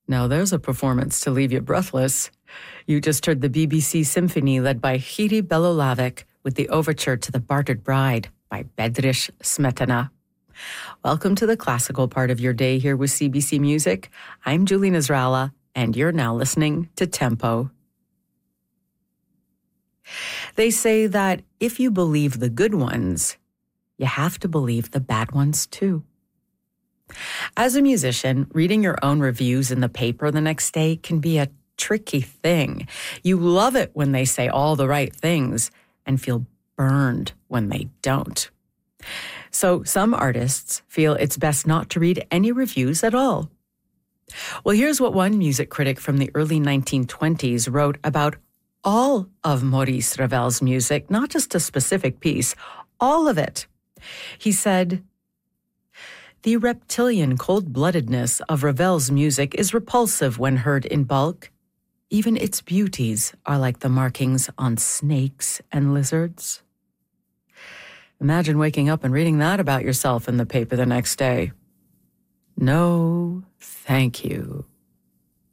Now there's a performance to leave you breathless. You just heard the BBC Symphony led by Jiří Belohlávek with the overture to The Bartered Bride by Bedřich Smetana. Welcome to the classical part of your day here with CBC Music. I'm Julie Nasrallah, and you're now listening to Tempo. They say that if you believe the good ones, you have to believe the bad ones too. As a musician, reading your own reviews in the paper the next day can be a tricky thing. You love it when they say all the right things and feel burned when they don't. So some artists feel it's best not to read any reviews at all. Well, here's what one music critic from the early 1920s wrote about all of Maurice Ravel's music, not just a specific piece, all of it. He said, "The reptilian cold-bloodedness of Ravel's music is repulsive when heard in bulk. Even its beauties are like the markings on snakes and lizards." Imagine waking up and reading that about yourself in the paper the next day. No, thank you.